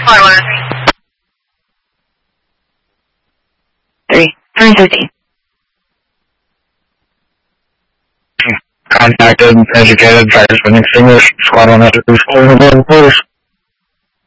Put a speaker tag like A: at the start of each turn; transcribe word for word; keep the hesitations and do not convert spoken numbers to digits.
A: Squad one oh three. Three. nine fifty.
B: Contacted, educated, tries to extinguish, squad one oh three, squad one oh three.